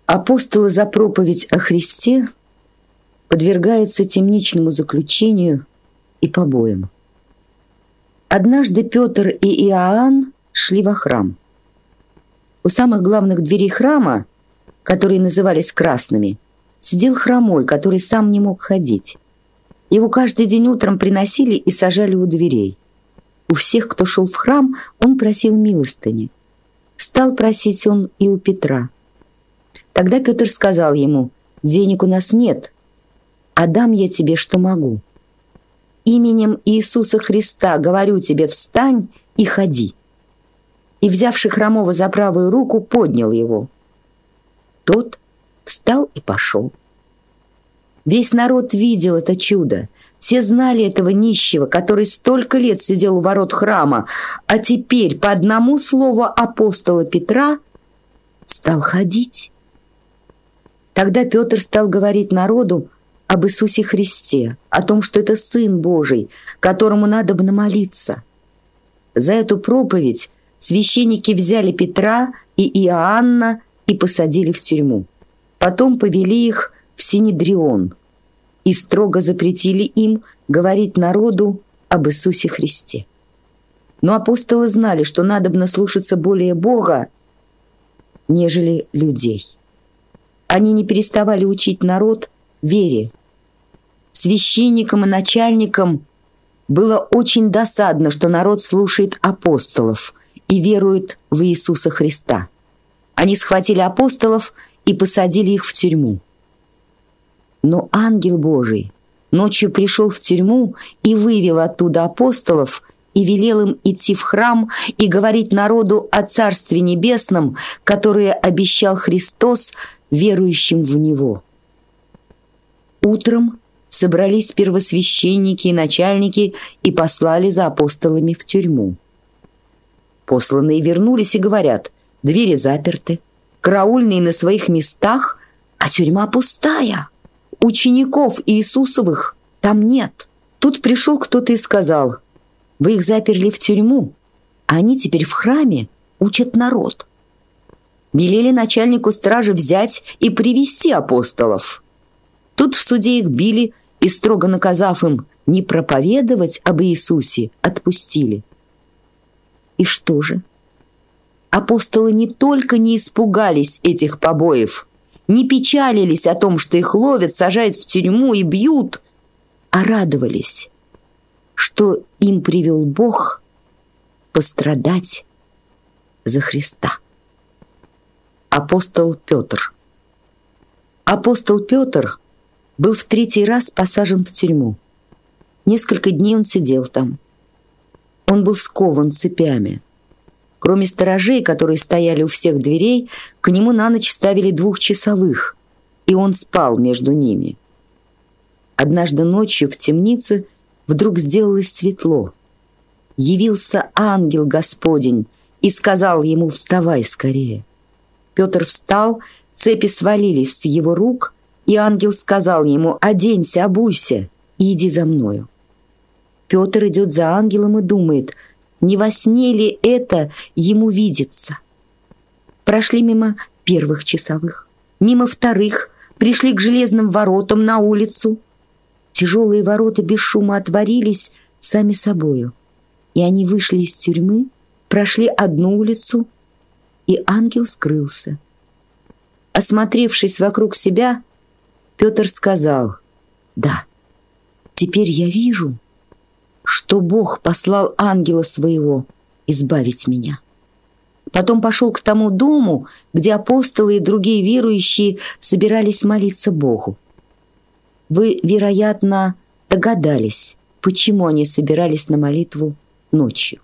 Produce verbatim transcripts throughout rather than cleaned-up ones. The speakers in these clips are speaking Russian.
Апостолы за проповедь о Христе подвергаются темничному заключению и побоям. Однажды Петр и Иоанн шли во храм. У самых главных дверей храма, которые назывались красными, сидел хромой, который сам не мог ходить. Его каждый день утром приносили и сажали у дверей. У всех, кто шел в храм, он просил милостыни. Стал просить он и у Петра. Тогда Петр сказал ему: «Денег у нас нет, а дам я тебе, что могу. Именем Иисуса Христа говорю тебе, встань и ходи». И, взявши хромого за правую руку, поднял его. Тот встал и пошел. Весь народ видел это чудо. Все знали этого нищего, который столько лет сидел у ворот храма, а теперь по одному слову апостола Петра стал ходить. Тогда Петр стал говорить народу об Иисусе Христе, о том, что это Сын Божий, которому надобно молиться. За эту проповедь священники взяли Петра и Иоанна и посадили в тюрьму. Потом повели их в Синедрион и строго запретили им говорить народу об Иисусе Христе. Но апостолы знали, что надобно слушаться более Бога, нежели людей. Они не переставали учить народ вере. Священникам и начальникам было очень досадно, что народ слушает апостолов и верует в Иисуса Христа. Они схватили апостолов и посадили их в тюрьму. Но ангел Божий ночью пришел в тюрьму и вывел оттуда апостолов и велел им идти в храм и говорить народу о Царстве Небесном, которое обещал Христос верующим в Него. Утром собрались первосвященники и начальники и послали за апостолами в тюрьму. Посланные вернулись и говорят: двери заперты, караульные на своих местах, а тюрьма пустая. Учеников Иисусовых там нет. Тут пришел кто-то и сказал: вы их заперли в тюрьму, а они теперь в храме учат народ. Велели начальнику стражи взять и привести апостолов. Тут в суде их били и, строго наказав им не проповедовать об Иисусе, отпустили. И что же? Апостолы не только не испугались этих побоев, не печалились о том, что их ловят, сажают в тюрьму и бьют, а радовались, что им привел Бог пострадать за Христа. Апостол Петр. Апостол Петр был в третий раз посажен в тюрьму. Несколько дней он сидел там. Он был скован цепями. Кроме сторожей, которые стояли у всех дверей, к нему на ночь ставили двухчасовых, и он спал между ними. Однажды ночью в темнице вдруг сделалось светло. Явился ангел Господень и сказал ему: «Вставай скорее». Петр встал, цепи свалились с его рук, и ангел сказал ему: «Оденься, обуйся и иди за мною». Петр идет за ангелом и думает, не во сне ли это ему видится. Прошли мимо первых часовых, мимо вторых, пришли к железным воротам на улицу. Тяжелые ворота без шума отворились сами собою, и они вышли из тюрьмы, прошли одну улицу, и ангел скрылся. Осмотревшись вокруг себя, Петр сказал: «Да, теперь я вижу, что Бог послал ангела своего избавить меня». Потом пошел к тому дому, где апостолы и другие верующие собирались молиться Богу. Вы, вероятно, догадались, почему они собирались на молитву ночью.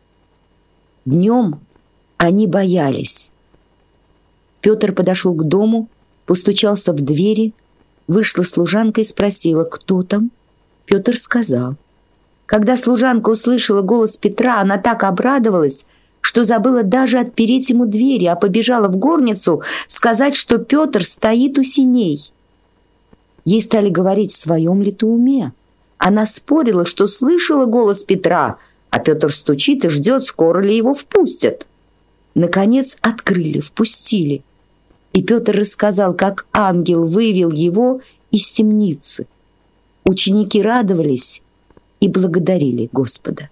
Днем они боялись. Петр подошел к дому, постучался в двери, вышла служанка и спросила: «Кто там?» Петр сказал. Когда служанка услышала голос Петра, она так обрадовалась, что забыла даже отпереть ему двери, а побежала в горницу сказать, что Петр стоит у сеней. Ей стали говорить, в своем ли ты уме. Она спорила, что слышала голос Петра, а Петр стучит и ждет, скоро ли его впустят. Наконец открыли, впустили. И Петр рассказал, как ангел вывел его из темницы. Ученики радовались и благодарили Господа.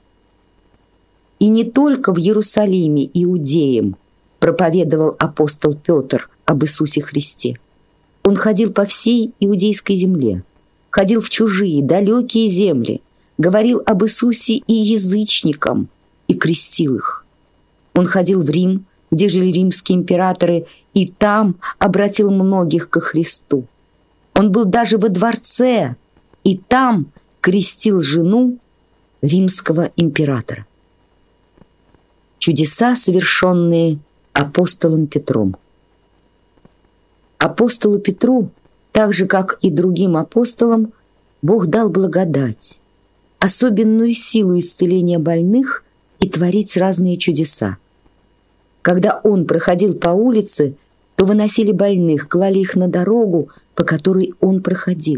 И не только в Иерусалиме иудеям проповедовал апостол Петр об Иисусе Христе. Он ходил по всей иудейской земле, ходил в чужие, далекие земли, говорил об Иисусе и язычникам, и крестил их. Он ходил в Рим, где жили римские императоры, и там обратил многих ко Христу. Он был даже во дворце, и там крестил жену римского императора. Чудеса, совершенные апостолом Петром. Апостолу Петру, так же, как и другим апостолам, Бог дал благодать, особенную силу исцеления больных и творить разные чудеса. Когда он проходил по улице, то выносили больных, клали их на дорогу, по которой он проходил.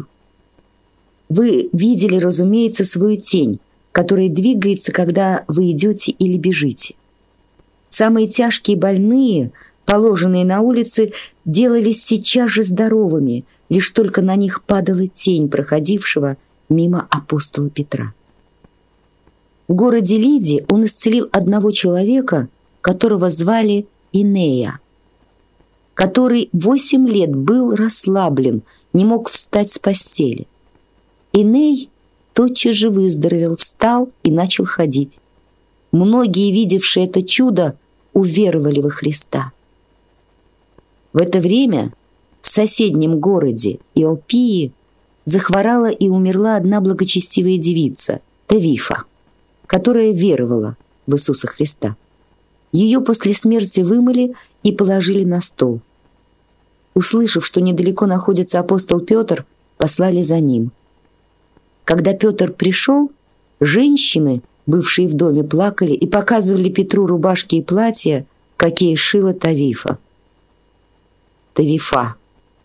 Вы видели, разумеется, свою тень, которая двигается, когда вы идете или бежите. Самые тяжкие больные, положенные на улице, делались сейчас же здоровыми, лишь только на них падала тень проходившего мимо апостола Петра. В городе Лиде он исцелил одного человека, которого звали Инея, который восемь лет был расслаблен, не мог встать с постели. Иней тотчас же выздоровел, встал и начал ходить. Многие, видевшие это чудо, уверовали во Христа. В это время в соседнем городе Иопии захворала и умерла одна благочестивая девица, Тавифа, которая веровала в Иисуса Христа. Ее после смерти вымыли и положили на стол. Услышав, что недалеко находится апостол Петр, послали за ним. Когда Петр пришел, женщины, бывшие в доме, плакали и показывали Петру рубашки и платья, какие шила Тавифа. Тавифа.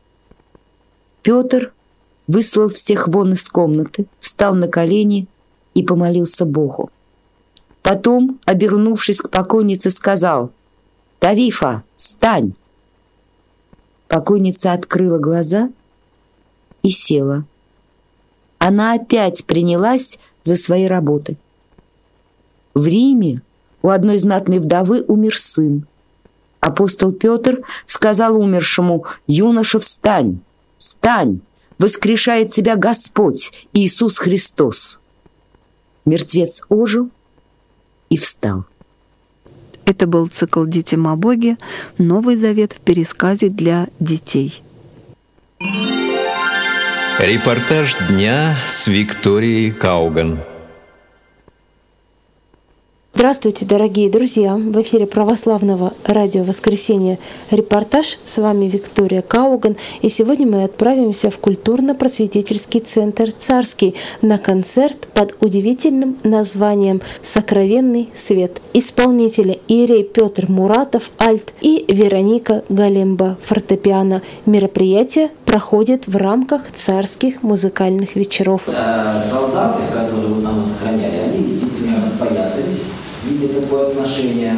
Петр выслал всех вон из комнаты, встал на колени и помолился Богу. Потом, обернувшись к покойнице, сказал: «Тавифа, встань!» Покойница открыла глаза и села. Она опять принялась за свои работы. В Риме у одной знатной вдовы умер сын. Апостол Петр сказал умершему: «Юноша, встань! Встань! Воскрешает тебя Господь Иисус Христос!» Мертвец ожил и встал. Это был цикл «Детям о Боге. Новый Завет в пересказе для детей». Репортаж дня с Викторией Кауган. Здравствуйте, дорогие друзья! В эфире православного радио «Воскресенье» репортаж. С вами Виктория Кауган. И сегодня мы отправимся в культурно-просветительский центр «Царский» на концерт под удивительным названием «Сокровенный свет». Исполнители иерей Петр Муратов, альт, и Вероника Галемба, фортепиано. Мероприятие проходит в рамках царских музыкальных вечеров. Солдаты, которые вот нам охраняли, они, естественно, распоясались, видя такое отношение.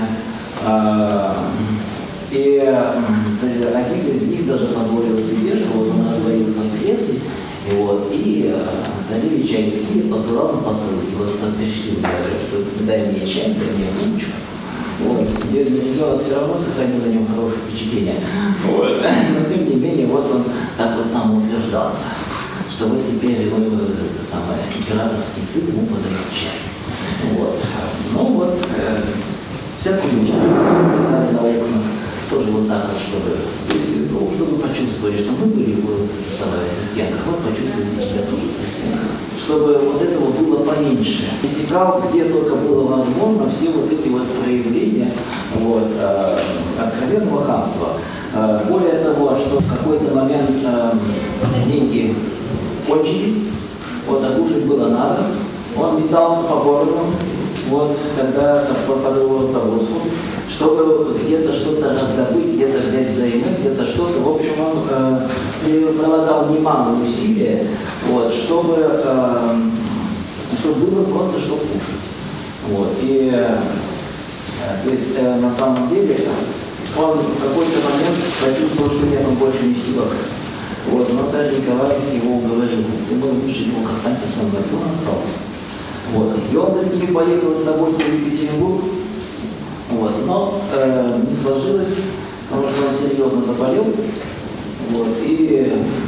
И один из них даже позволил себе, что вот он развалился в кресле, и, вот, и царевич Алексей посылал на поцелуй. Вот как пришли, что дай мне чай, дай мне ручку. Вот. Бедный ребенок все равно сохранил за ним хорошее впечатление. Вот. Но тем не менее, вот он так вот самоутверждался, что вот теперь его это самое, императорский сын ему подает чай. Вот. Ну вот, э, всякую мечту писали на окнах, тоже вот так вот, чтобы, ну, чтобы почувствовали, что мы были в ассистентах, вот почувствуйте себя тоже в ассистентах. Чтобы вот этого было поменьше. Пресекал, где только было возможно, все вот эти вот проявления вот, э, откровенного хамства. Э, более того, что в какой-то момент э, деньги кончились, вот, а кушать было надо, он метался по городу, вот, когда под его руководством, чтобы где-то что-то раздобыть, где-то взять взаймы, где-то что-то. В общем, он э, прилагал немалые усилия, вот, чтобы, э, чтобы было просто что кушать. Вот. И, э, то есть, э, на самом деле, он в какой-то момент почувствовал чувствовал, что нет, он больше не в силах. Вот, но царь Николай его уговорил. Ты мой лучший друг, останься со мной. Он остался. Вот. И он с ними поехал с тобой в Екатеринбург. Вот. Но э, не сложилось, потому что он серьезно заболел. Вот. И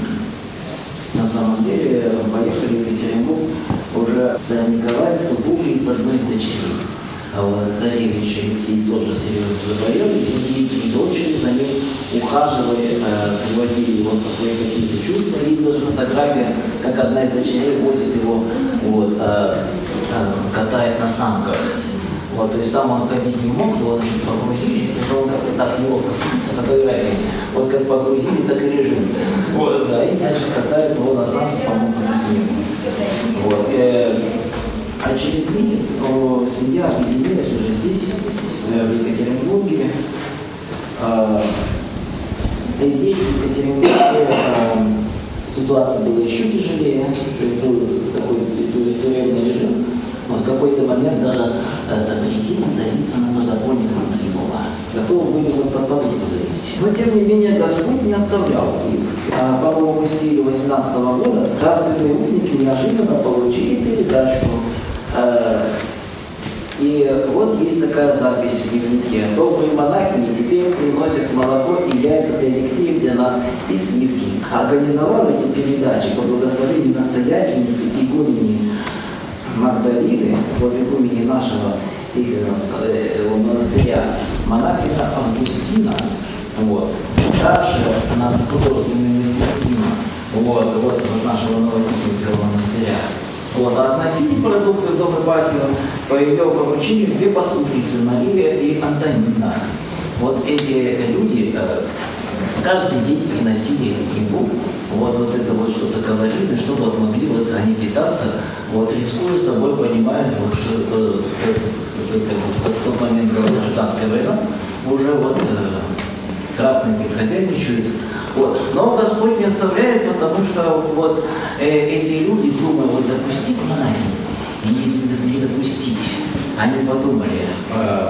на самом деле поехали в Екатеринбург уже царь Николай с супругой и с одной из дочерей. А вот царевич Алексей тоже серьезно заболел, и другие три дочери за ним ухаживали, э, приводили его в какие-то чувства. Есть даже фотография, как одна из дочерей возит его, вот, э, э, катает на санках. Вот, то есть сам он ходить не мог, его значит, погрузили, потому что он как-то так неловко сидит на фотографии. Вот как погрузили, так и лежит. Вот, да, и дальше катает его на санках по мокрому снегу. Вот, э, а через месяц о, семья объединилась уже здесь, э, в Екатеринбурге. Э, и здесь, в Екатеринбурге, э, ситуация была еще тяжелее, был такой тюремный режим. Но в какой-то момент даже э, запретили садиться на подоконник внутри дома. Готовы были вот под подушку залезть. Но тем не менее Господь не оставлял их. А, по-моему, в стиле восемнадцатого года дарственные умники неожиданно получили передачу. Э, и вот есть такая запись в дневнике. Добрые монахини теперь приносят молоко и яйца для Алексея, для нас и сливки. Организовал эти передачи по благословению настоятельницы игумени Магдалины, вот игумени нашего Тихоновского монастыря, монахиня Августина, вот, старшая над художественным мастерством, вот, вот, вот нашего Новотихинского монастыря. Вот, а относили продукты в дом Ипатьева по ее поручению две послушницы, Мария и Антонина. Вот эти люди э, каждый день приносили ему вот, вот это вот что-то говорили, что вот могли вот они питаться, вот рискуя собой, понимая, вот, что это, это, это, вот, в тот момент была гражданская война, уже вот э, красные хозяйничают. Вот. Но Господь не оставляет, потому что вот э, эти люди, думая, вот допустить монахинь и не, не допустить, они подумали, э,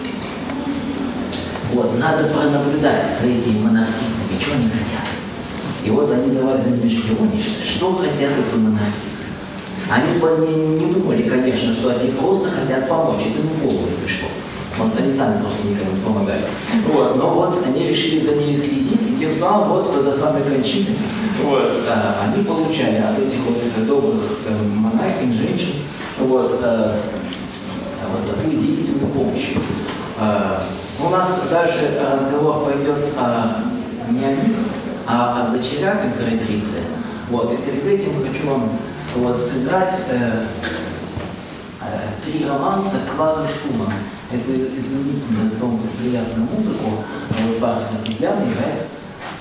вот, надо пронаблюдать за этими монархистами, что они хотят. И вот они давай за ними шпионить, что хотят эти монархисты. Они бы не, не думали, конечно, что они просто хотят помочь, это им в голову не пришло. Вот, они сами просто никому не помогали. Вот, но вот они решили за ними следить, и тем самым вот до самой кончины вот, а, они получали от этих вот добрых э, монахинь, женщин, вот, э, вот такую действенную помощь. Э, у нас дальше разговор пойдет о, не о них, а о дочерях императрицы. Вот, и перед этим хочу вам вот, сыграть э, э, три романса Клары Шуман. Это изумительную, тонкую, приятную музыку. Вот, Барс Фортепиано играет